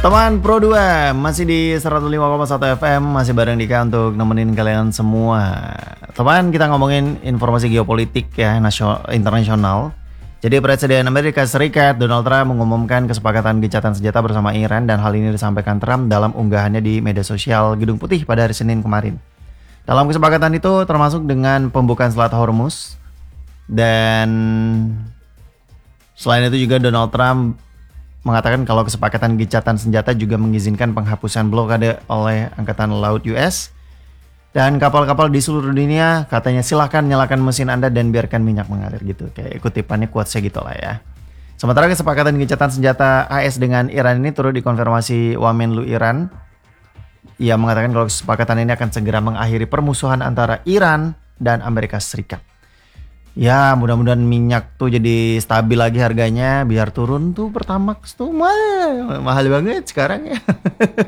Teman Pro 2 masih di 105,1 FM, masih bareng Dika untuk nemenin kalian semua. Teman, kita ngomongin informasi geopolitik ya, internasional. Jadi Presiden Amerika Serikat Donald Trump mengumumkan kesepakatan gencatan senjata bersama Iran, dan hal ini disampaikan Trump dalam unggahannya di media sosial Gedung Putih pada hari Senin kemarin. Dalam kesepakatan itu termasuk dengan pembukaan Selat Hormuz, dan selain itu juga Donald Trump mengatakan kalau kesepakatan gencatan senjata juga mengizinkan penghapusan blokade oleh Angkatan Laut US dan kapal-kapal di seluruh dunia. Katanya silahkan nyalakan mesin Anda dan biarkan minyak mengalir gitu. Kayak kutipannya quotes-nya gitu lah ya. Sementara kesepakatan gencatan senjata AS dengan Iran ini turut dikonfirmasi Wamenlu Iran. Ia mengatakan kalau kesepakatan ini akan segera mengakhiri permusuhan antara Iran dan Amerika Serikat. Ya, mudah-mudahan minyak tuh jadi stabil lagi harganya, biar turun tuh Pertamax tuh mahal banget sekarang ya.